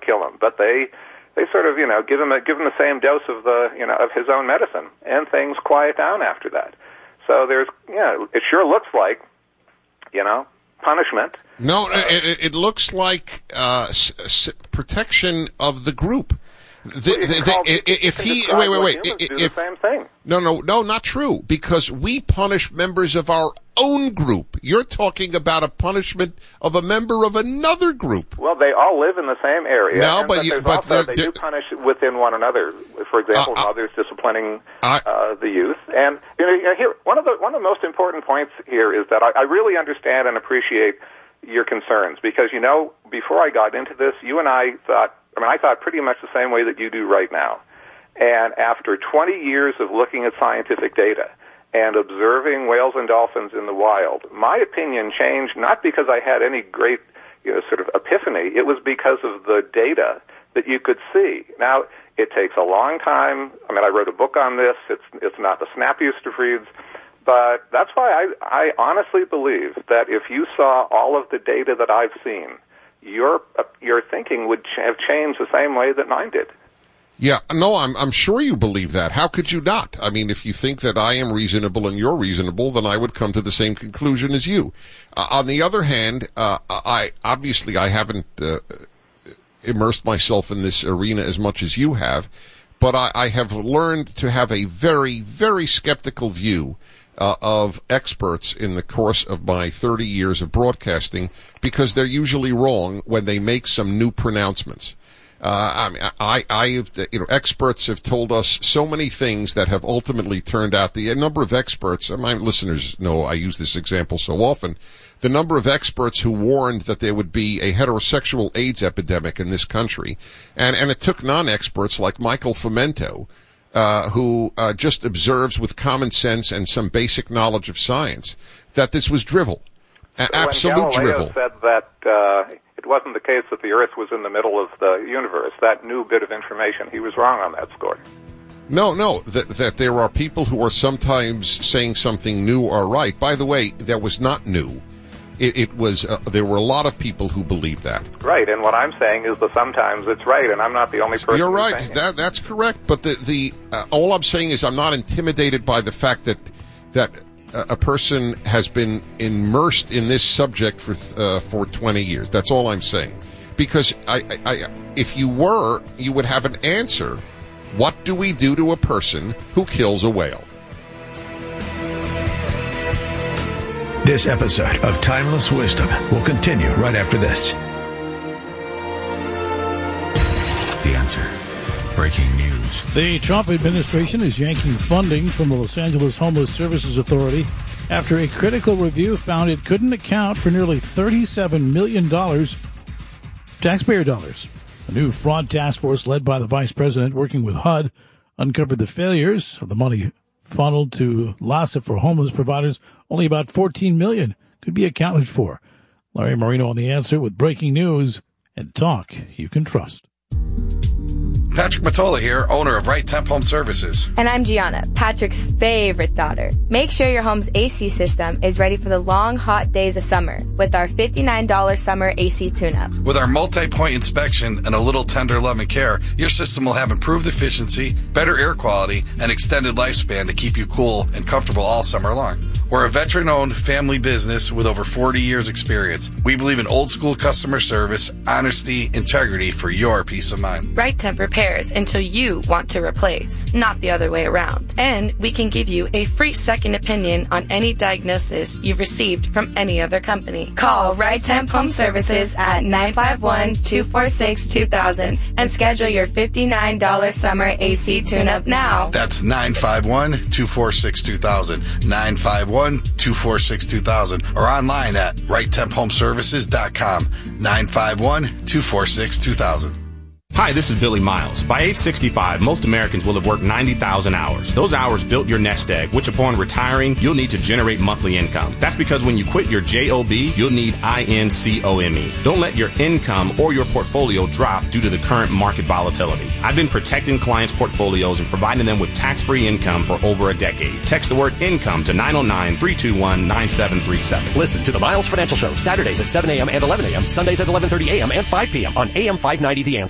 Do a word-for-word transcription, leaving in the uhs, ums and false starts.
kill him, but they they sort of, you know, give him a, give him the same dose of the, you know, of his own medicine, and things quiet down after that. So there's, you know, it sure looks like, you know, punishment. No, uh, it, it looks like uh, s- s- protection of the group. The, well, the, call, the, if he wait wait wait if, do if the same thing. no no no not true, because we punish members of our own group. You're talking about a punishment of a member of another group. Well, they all live in the same area. No, and, but, but, you, there's but also, they they're, do punish within one another. For example, uh, uh, mothers disciplining uh, uh, the youth. And you know, here one of the one of the most important points here is that I, I really understand and appreciate your concerns, because you know, before I got into this, you and I thought. I mean, I thought pretty much the same way that you do right now. And after twenty years of looking at scientific data and observing whales and dolphins in the wild, my opinion changed not because I had any great, you know, sort of epiphany. It was because of the data that you could see. Now, it takes a long time. I mean, I wrote a book on this. It's it's not the snappiest of reads. But that's why I, I honestly believe that if you saw all of the data that I've seen, your uh, your thinking would ch- have changed the same way that mine did. Yeah, no, I'm I'm sure you believe that. How could you not? I mean, if you think that I am reasonable and you're reasonable, then I would come to the same conclusion as you. Uh, on the other hand, uh, I obviously I haven't uh, immersed myself in this arena as much as you have, but I, I have learned to have a very, very skeptical view Uh, of experts in the course of my thirty years of broadcasting, because they're usually wrong when they make some new pronouncements. Uh, I mean, I, I, you know, experts have told us so many things that have ultimately turned out. The a number of experts, and my listeners know I use this example so often, the number of experts who warned that there would be a heterosexual AIDS epidemic in this country, and, and it took non-experts like Michael Fomento, Uh, who uh, just observes with common sense and some basic knowledge of science that this was drivel, a- absolute when Galileo drivel. said that uh, it wasn't the case that the Earth was in the middle of the universe, that new bit of information, he was wrong on that score. No, no, that, that there are people who are sometimes saying something new or right. By the way, that was not new. It, it was, uh, there were a lot of people who believed that. Right, and what I'm saying is that sometimes it's right, and I'm not the only person You're who's right, saying that, it. that's correct, but the, the, uh, all I'm saying is I'm not intimidated by the fact that, that a person has been immersed in this subject for, uh, for twenty years. That's all I'm saying. Because I, I, I, if you were, you would have an answer. What do we do to a person who kills a whale? This episode of Timeless Wisdom will continue right after this. The Answer. Breaking news. The Trump administration is yanking funding from the Los Angeles Homeless Services Authority after a critical review found it couldn't account for nearly thirty-seven million dollars taxpayer dollars. A new fraud task force led by the vice president working with H U D uncovered the failures of the money funneled to LAHSA for homeless providers. Only about fourteen million dollars could be accounted for. Larry Marino on The Answer with breaking news and talk you can trust. Patrick Matola here, owner of Right Temp Home Services. And I'm Gianna, Patrick's favorite daughter. Make sure your home's A C system is ready for the long, hot days of summer with our fifty-nine dollars summer A C tune-up. With our multi-point inspection and a little tender love and care, your system will have improved efficiency, better air quality, and extended lifespan to keep you cool and comfortable all summer long. We're a veteran-owned family business with over forty years experience. We believe in old-school customer service, honesty, integrity for your peace of mind. Right Temp repairs until you want to replace, not the other way around. And we can give you a free second opinion on any diagnosis you've received from any other company. Call Right Temp Home Services at nine five one, two four six, two thousand and schedule your fifty-nine dollars summer A C tune-up now. That's nine five one, two four six, two thousand, nine five one, two four six, two thousand, or online at right temp home services dot com, nine five one, two four six, two thousand. Hi, this is Billy Miles. By age sixty-five, most Americans will have worked ninety thousand hours. Those hours built your nest egg, which upon retiring, you'll need to generate monthly income. That's because when you quit your job, you'll need income. Don't let your income or your portfolio drop due to the current market volatility. I've been protecting clients' portfolios and providing them with tax-free income for over a decade. Text the word income to nine oh nine, three two one, nine seven three seven. Listen to the Miles Financial Show Saturdays at seven a.m. and eleven a.m., Sundays at eleven thirty a.m. and five p.m. on A M five ninety The Answer.